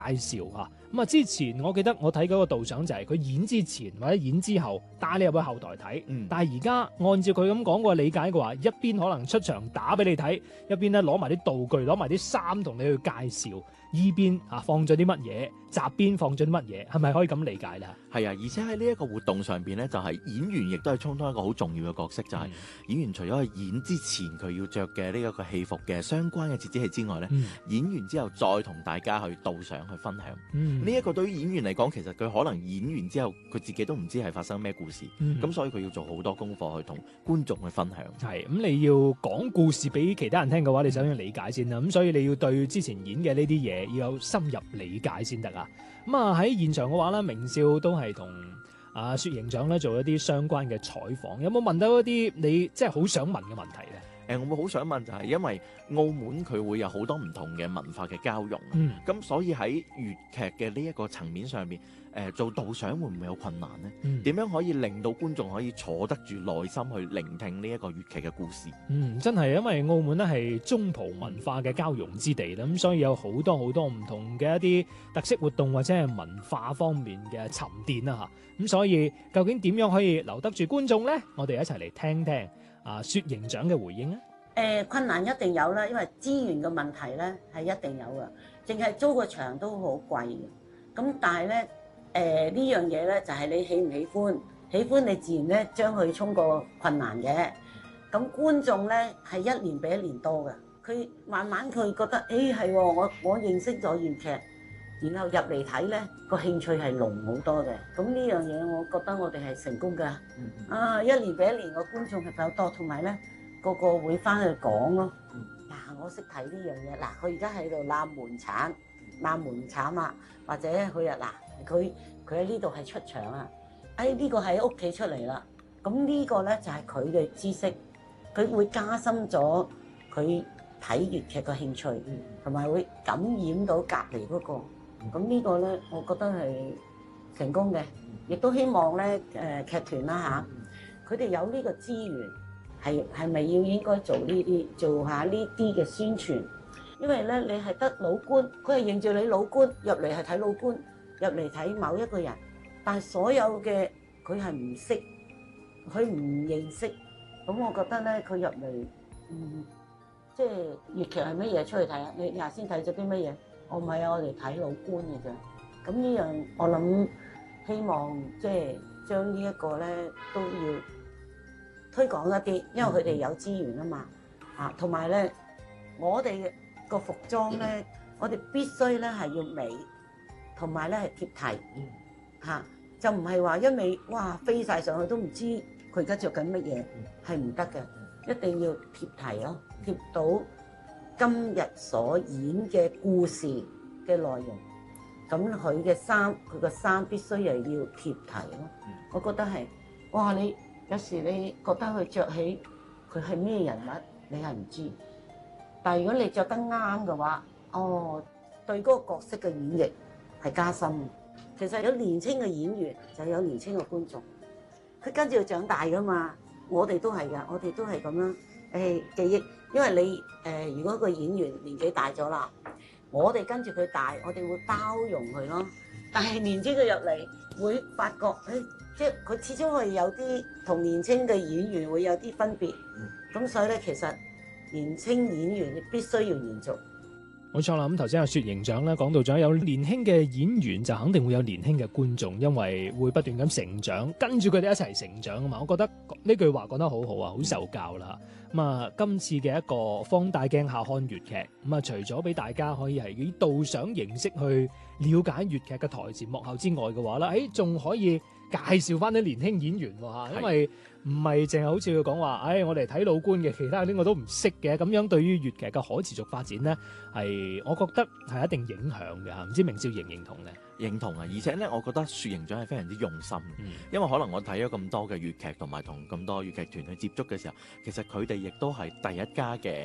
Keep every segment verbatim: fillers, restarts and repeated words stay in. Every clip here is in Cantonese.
紹嚇。咁啊，之前我記得我睇嗰個導賞就係佢演之前或者演之後帶你入去後台睇， 嗯但係而家按照佢咁講個理解嘅話，一邊可能出場打俾你睇，一邊咧攞埋啲道具，攞埋啲衫同你去介紹，依邊啊放咗啲乜嘢，側邊放咗啲乜嘢，係咪可以咁理解咧？ 係啊，而且喺呢一個活動上邊咧，就係、是、演員亦都係充當一個好重要嘅角色，就係、是、演員除咗係演之前佢要着嘅呢一個戲服嘅相關嘅折子戲之外咧， 嗯、 演完之後再同大家去導賞去分享。 嗯， 呢一個對於演員嚟講，其實佢可能演完之後佢自己都唔知係發生咩故事，咁、 嗯、 所以佢要做好多功課去同觀眾去分享。 係咁，你要講故事俾其他人聽嘅話，你首先要理解先啦。咁所以你要對之前演嘅呢啲嘢要有深入理解先得啊。咁啊喺現場嘅話咧，明少都係同啊雪營長咧做一啲相關嘅採訪。有冇問到一啲你即係好想問嘅問題咧？ 誒、呃，我會好想問就係因為澳門佢會有好多唔同嘅文化嘅交融，咁、嗯、所以喺粵劇嘅呢一個層面上面，誒、呃、做導賞會唔會有困難呢？點、嗯、樣可以令到觀眾可以坐得住耐心去聆聽呢一個粵劇嘅故事？嗯， 真係因為澳門咧係中葡文化嘅交融之地啦，咁所以有好多好多唔同嘅一啲特色活動或者係文化方面嘅沉澱啦嚇，咁所以究竟點樣可以留得住觀眾呢？我哋一齊嚟聽聽啊雪營長嘅回應啊！ 誒、呃、困難一定有啦，因為資源嘅問題咧係一定有嘅，淨係租個場都好貴嘅。咁但係咧誒呢樣嘢咧就係、是、你喜唔喜歡，喜歡你自然咧將佢衝過困難嘅。咁觀眾咧係一年比一年多嘅，佢慢慢佢覺得誒係喎，我我認識咗粵劇，然後入嚟睇咧個興趣係濃好多嘅。咁呢樣嘢我覺得我哋係成功㗎。啊，一年比一年個觀眾係比較多，同埋咧。個個會翻去講咯，嗱、啊、我識睇呢樣嘢，嗱佢而家喺度攬門產，攬門產啊，或者佢啊嗱佢佢喺呢度係出場啊，哎呢、這個喺屋企出嚟啦，咁呢個咧就係佢嘅知識，佢會加深咗佢睇粵劇嘅興趣，同埋會感染到隔離嗰個，咁呢個咧我覺得係成功嘅，亦都希望咧誒、呃、劇團啦嚇，佢、啊、哋有呢個資源。係係咪要應該做呢啲做下呢啲嘅宣傳？因為咧你係得老官，佢係認住你老官入嚟係睇老官，入嚟睇某一個人，但係所有嘅佢係唔識，佢唔認識。咁我覺得咧佢入嚟，嗯，即係粵劇係乜嘢出去睇啊？你啱先睇咗啲乜嘢？我唔係啊，我哋睇老官嘅啫。咁呢樣我諗希望即係將呢一個咧都要推廣一啲，因為佢哋有資源啊嘛，啊，同埋咧，我哋個服裝咧，我哋必須咧係要美，同埋咧係貼題，嚇、啊，就唔係話一味哇飛晒上去都唔知佢而家着緊乜嘢，係唔得嘅，一定要貼題咯，貼到今日所演嘅故事嘅內容，咁佢嘅衫，佢個衫必須又要貼題咯，我覺得係，哇你。有時你覺得佢着起佢係咩人物，你係唔知。但係如果你着得啱嘅話，哦，對嗰個角色嘅演繹係加深。其實有年輕嘅演員就有年輕嘅觀眾，佢跟住佢長大噶嘛。我哋都係噶，我哋都係咁樣誒、哎、記憶。因為你誒、呃，如果個演員年紀大咗啦，我哋跟住佢大，我哋會包容佢咯。但係年輕嘅入嚟會發覺誒。哎即係佢始終係有啲同年青嘅演員會有啲分別，咁、嗯、所以咧其實年青演員你必須要延續。 冇錯啦，咁頭先阿雪營長咧講到咗有年輕嘅演員就肯定會有年輕嘅觀眾，因為會不斷咁成長，跟住佢哋一齊成長啊嘛。我覺得呢句話講得好好啊，好受教啦。咁啊，今次嘅一個放大鏡下看粵劇，咁啊除咗俾大家可以係以導賞形式去了解粵劇嘅台前幕後之外嘅話啦，誒仲可以介紹翻啲年輕演員喎，因為唔係淨係好似佢講話，誒、哎、我哋睇老官嘅，其他啲我都唔識嘅，咁樣對於粵劇嘅可持續發展咧，係我覺得係一定影響嘅嚇，唔知明少認唔認同咧？ 認同啊！而且咧，我覺得雪營長係非常之用心， 嗯、 因為可能我睇咗咁多嘅粵劇，同埋同咁多粵劇團去接觸嘅時候，其實佢哋亦都係第一家嘅誒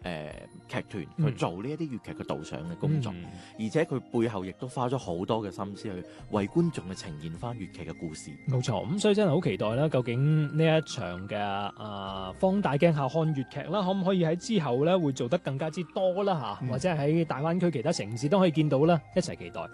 誒劇團去做呢一啲粵劇嘅導賞嘅工作， 嗯、 而且佢背後亦都花咗好多嘅心思去為觀眾去呈現翻粵劇嘅故事。 冇錯，咁所以真係好期待啦！究竟呢一場嘅啊放大鏡下看粵劇啦，可唔可以喺之後咧會做得更加之多啦嚇，嗯、或者係喺大灣區其他城市都可以見到啦，一齊期待。